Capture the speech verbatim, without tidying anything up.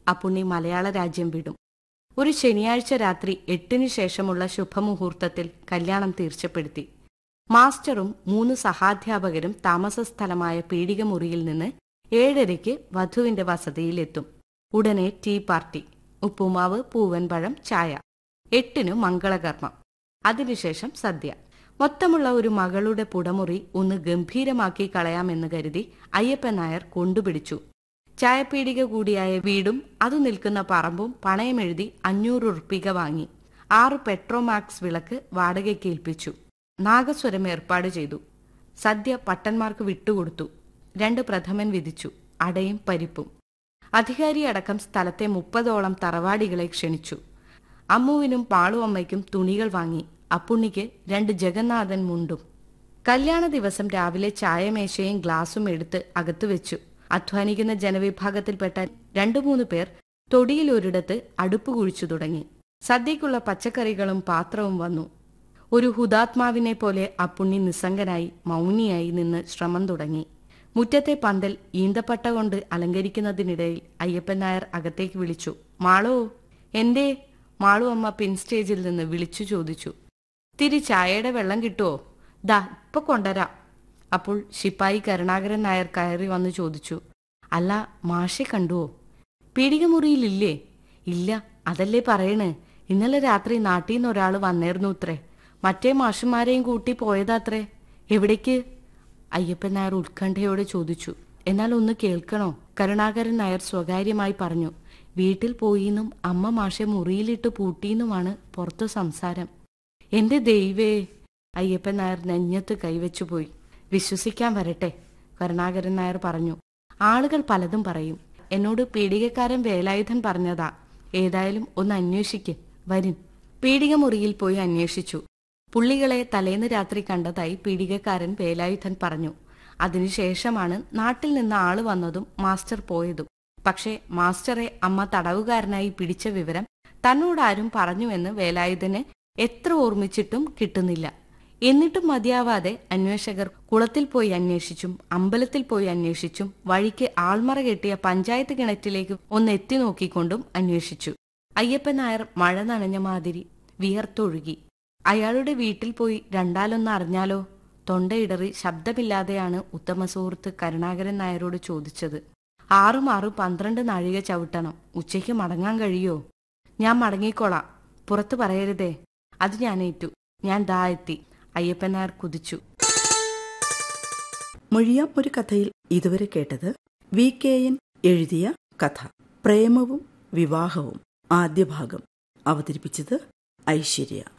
അപ്പുണ്ണി മലയാള രാജ്യം വിടും. ഒരു ശനിയാഴ്ച രാത്രി എട്ടിനു ശേഷമുള്ള ശുഭമുഹൂർത്തത്തിൽ കല്യാണം തീർച്ചപ്പെടുത്തി. മാസ്റ്ററും മൂന്ന് സഹാധ്യാപകരും താമസസ്ഥലമായ പീഡികമുറിയിൽ നിന്ന് ഏഴരയ്ക്ക് വധുവിന്റെ വസതിയിലെത്തും. ഉടനെ ടീ പാർട്ടി, ഉപ്പുമാവ്, പൂവൻപഴം, ചായ. എട്ടിനു മംഗളകർമ്മം, അതിനുശേഷം സദ്യ. മൊത്തമുള്ള ഒരു മകളുടെ പുടമുറി ഒന്ന് ഗംഭീരമാക്കി കളയാമെന്ന് കരുതി അയ്യപ്പൻ നായർ കൊണ്ടുപിടിച്ചു. ചായപ്പീടിക കൂടിയായ വീടും അതു നിൽക്കുന്ന പറമ്പും പണയമെഴുതി അഞ്ഞൂറ് ഉറുപ്പിക വാങ്ങി. ആറ് പെട്രോമാക്സ് വിളക്ക് വാടകയ്ക്ക് ഏൽപ്പിച്ചു. നാഗസ്വരം ഏർപ്പാട് ചെയ്തു. സദ്യ പട്ടന്മാർക്ക് വിട്ടുകൊടുത്തു. രണ്ട് പ്രഥമൻ വിധിച്ചു, അടയും പരിപ്പും. അധികാരിയടക്കം സ്ഥലത്തെ മുപ്പതോളം തറവാടികളെ ക്ഷണിച്ചു. അമ്മുവിനും പാളുവമ്മയ്ക്കും തുണികൾ വാങ്ങി. അപ്പുണ്ണിക്ക് രണ്ട് ജഗന്നാഥൻ മുണ്ടും. കല്യാണ ദിവസം രാവിലെ ചായമേശയും ഗ്ലാസും എടുത്ത് അകത്തു വെച്ചു. അധ്വാനിക്കുന്ന ജനവിഭാഗത്തിൽപ്പെട്ട രണ്ടു മൂന്ന് പേർ തൊടിയിൽ ഒരിടത്ത് അടുപ്പ് കുഴിച്ചു തുടങ്ങി. സദ്യയ്ക്കുള്ള പച്ചക്കറികളും പാത്രവും വന്നു. ഒരു ഹുതാത്മാവിനെ പോലെ അപ്പുണ്ണി നിസ്സംഗനായി മൗനിയായി നിന്ന് ശ്രമം തുടങ്ങി. മുറ്റത്തെ പന്തൽ ഈന്തപ്പട്ട കൊണ്ട് അലങ്കരിക്കുന്നതിനിടയിൽ അയ്യപ്പൻ നായർ അകത്തേക്ക് വിളിച്ചു. മാളോ, എന്തേ? മാളു അമ്മ പിൻസ്റ്റേജിൽ നിന്ന് വിളിച്ചു ചോദിച്ചു. തിരി ചായയുടെ വെള്ളം കിട്ടുമോ? ദാ ഇപ്പൊ കൊണ്ടുവരാം. അപ്പോൾ ശിപ്പായി കരുണാകരൻ നായർ കയറി വന്നു ചോദിച്ചു. അല്ല, മാഷെ കണ്ടുവോ? പീഡികമുറിയിലില്ലേ? ഇല്ല, അതല്ലേ പറയണേ. ഇന്നലെ രാത്രി നാട്ടിൽ നിന്ന് ഒരാൾ വന്നേർന്നു അത്രേ. മറ്റേ മാഷന്മാരെയും കൂട്ടി പോയതാത്രേ. എവിടേക്ക്? അയ്യപ്പൻ നായർ ഉത്കണ്ഠയോടെ ചോദിച്ചു. എന്നാൽ ഒന്ന് കേൾക്കണോ? കരുണാകരൻ നായർ സ്വകാര്യമായി പറഞ്ഞു. വീട്ടിൽ പോയിന്നും അമ്മ മാഷെ മുറിയിലിട്ട് പൂട്ടിയെന്നുമാണ് പുറത്തു സംസാരം. എന്റെ ദൈവേ! അയ്യപ്പൻ നായർ നെഞ്ഞത്ത് കൈവച്ചുപോയി. വിശ്വസിക്കാൻ വരട്ടെ, കരുണാകരൻ നായർ പറഞ്ഞു. ആളുകൾ പലതും പറയും. എന്നോട് പീഡികക്കാരൻ വേലായുധൻ പറഞ്ഞതാ. ഏതായാലും ഒന്ന് അന്വേഷിക്ക്, വരും. പീഡിക മുറിയിൽ പോയി അന്വേഷിച്ചു. പുള്ളികളെ തലേന്ന് രാത്രി കണ്ടതായി പീഡികക്കാരൻ വേലായുധൻ പറഞ്ഞു. അതിനുശേഷമാണ് നാട്ടിൽ നിന്ന് ആള് വന്നതും മാസ്റ്റർ പോയതും. പക്ഷേ മാസ്റ്ററെ അമ്മ തടവുകാരനായി പിടിച്ച വിവരം തന്നോടാരും പറഞ്ഞുവെന്ന് വേലായുധന് എത്ര ഓർമ്മിച്ചിട്ടും കിട്ടുന്നില്ല. എന്നിട്ടും മതിയാവാതെ അന്വേഷകർ കുളത്തിൽ പോയി അന്വേഷിച്ചും അമ്പലത്തിൽ പോയി അന്വേഷിച്ചും വഴിക്ക് ആൾമറ കെട്ടിയ പഞ്ചായത്ത് കിണറ്റിലേക്ക് ഒന്ന് എത്തി നോക്കിക്കൊണ്ടും അന്വേഷിച്ചു. അയ്യപ്പൻ നായർ മഴ നനഞ്ഞ മാതിരി വിയർത്തൊഴുകി. അയാളുടെ വീട്ടിൽ പോയി രണ്ടാലൊന്ന് അറിഞ്ഞാലോ? തൊണ്ടയിടറി ശബ്ദമില്ലാതെയാണ് ഉത്തമ സുഹൃത്ത് കരുണാകരൻ നായരോട് ചോദിച്ചത്. ആറും ആറും പന്ത്രണ്ട് നാഴിക ചവിട്ടണം. ഉച്ചയ്ക്ക് മടങ്ങാൻ കഴിയോ? ഞാൻ മടങ്ങിക്കോളാം, പുറത്ത് പറയരുതേ. അത് ഞാൻ ഏറ്റു. ഞാൻ ദാ എത്തി. അയ്യപ്പൻ നായർ കുതിച്ചു. മൊഴിയാം ഒരു കഥയിൽ ഇതുവരെ കേട്ടത് വി കെ എൻ എഴുതിയ കഥ പ്രേമവും വിവാഹവും ആദ്യ ഭാഗം. അവതരിപ്പിച്ചത് ഐശ്വര്യ.